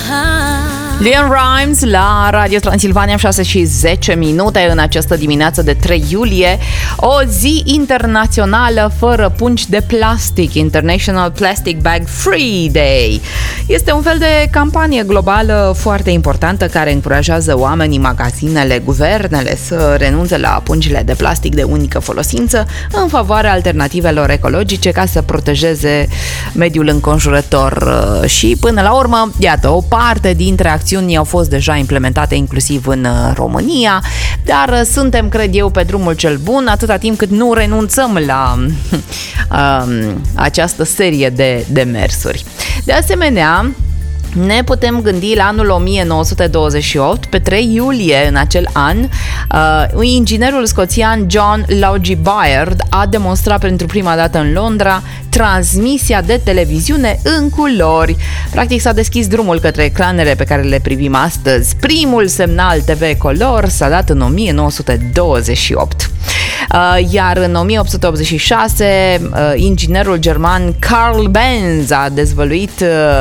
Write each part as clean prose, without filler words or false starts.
Leon Rimes la Radio Transilvania, 6:10 în această dimineață de 3 iulie, o zi internațională fără pungi de plastic, International Plastic Bag Free Day. Este un fel de campanie globală foarte importantă care încurajează oamenii, magazinele, guvernele să renunțe la pungile de plastic de unică folosință în favoarea alternativelor ecologice ca să protejeze mediul înconjurător. Și până la urmă, iată, o parte dintre acțiuni au fost deja implementate inclusiv în România, dar suntem, cred eu, pe drumul cel bun atâta timp cât nu renunțăm la această serie de demersuri. De asemenea, ne putem gândi la anul 1928, pe 3 iulie în acel an, inginerul scoțian John Logie Baird a demonstrat pentru prima dată în Londra transmisia de televiziune în culori. Practic s-a deschis drumul către ecranele pe care le privim astăzi. Primul semnal TV color s-a dat în 1928. Iar în 1886, inginerul german Carl Benz a dezvăluit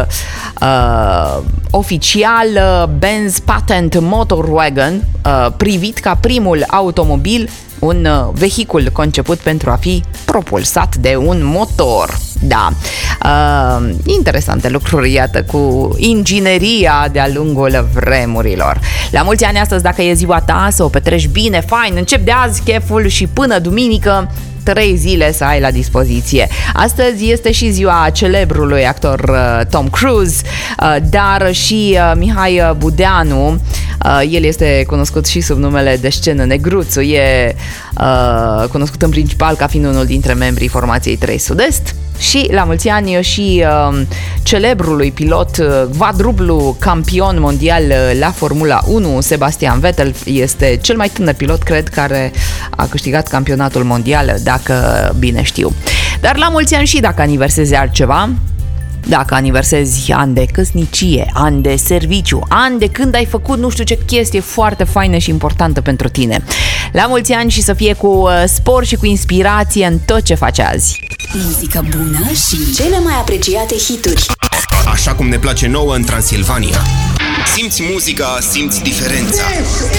oficial Benz Patent Motorwagen, privit ca primul automobil, un vehicul conceput pentru a fi propulsat de un motor. Da, interesante lucruri, iată, cu ingineria de-a lungul vremurilor. La mulți ani astăzi, dacă e ziua ta, să o petreci bine, fain, încep de azi cheful și până duminică 3 zile să ai la dispoziție. Astăzi este și ziua celebrului actor Tom Cruise, dar și Mihai Budeanu. El este cunoscut și sub numele de scenă Negruțu. E cunoscut în principal ca fiind unul dintre membrii formației 3 Sud-Est. Și la mulți ani și celebrului pilot quadruplu campion mondial la Formula 1, Sebastian Vettel. Este cel mai tânăr pilot, cred, care a câștigat campionatul mondial, dacă bine știu. Dar la mulți ani și dacă aniversezi altceva, dacă aniversezi ani de căsnicie, ani de serviciu, ani de când ai făcut nu știu ce chestie foarte faină și importantă pentru tine. La mulți ani și să fie cu spor și cu inspirație în tot ce faci azi. Muzică bună și cele mai apreciate hituri. Așa cum ne place nouă în Transilvania. Simți muzica, simți diferența.